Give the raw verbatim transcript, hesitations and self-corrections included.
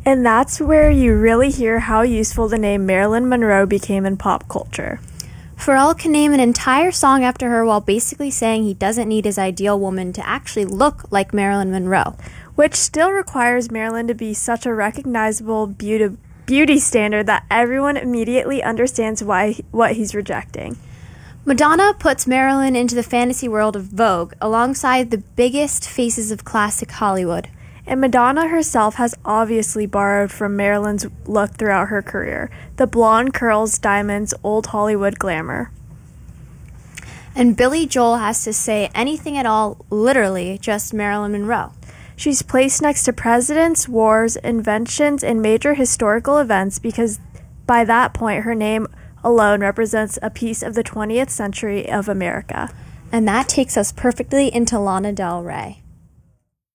And that's where you really hear how useful the name Marilyn Monroe became in pop culture. Pharrell can name an entire song after her while basically saying he doesn't need his ideal woman to actually look like Marilyn Monroe. Which still requires Marilyn to be such a recognizable beauty, beauty standard that everyone immediately understands why what he's rejecting. Madonna puts Marilyn into the fantasy world of Vogue alongside the biggest faces of classic Hollywood. And Madonna herself has obviously borrowed from Marilyn's look throughout her career. The blonde curls, diamonds, old Hollywood glamour. And Billy Joel has to say anything at all, literally just Marilyn Monroe. She's placed next to presidents, wars, inventions, and major historical events because by that point her name alone represents a piece of the twentieth century of America. And that takes us perfectly into Lana Del Rey.